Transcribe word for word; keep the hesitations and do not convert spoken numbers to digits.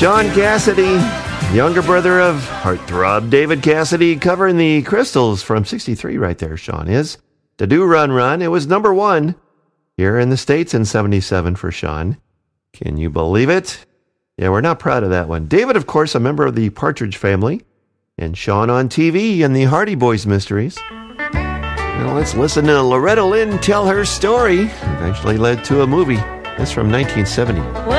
Sean Cassidy, younger brother of heartthrob David Cassidy, covering the Crystals from sixty-three right there, Sean is. To Do Run Run, it was number one here in the States in seventy-seven for Sean. Can you believe it? Yeah, we're not proud of that one. David, of course, a member of the Partridge Family, and Sean on T V in the Hardy Boys Mysteries. Now let's listen to Loretta Lynn tell her story. Eventually led to a movie. That's from nineteen seventy.